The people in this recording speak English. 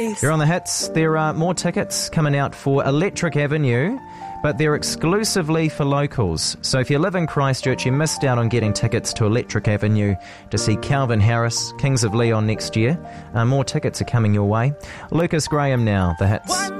face. You're on the hits. There are more tickets coming out for Electric Avenue, but they're exclusively for locals. So if you live in Christchurch, you missed out on getting tickets to Electric Avenue to see Calvin Harris, Kings of Leon next year. More tickets are coming your way. Lucas Graham now, the hits.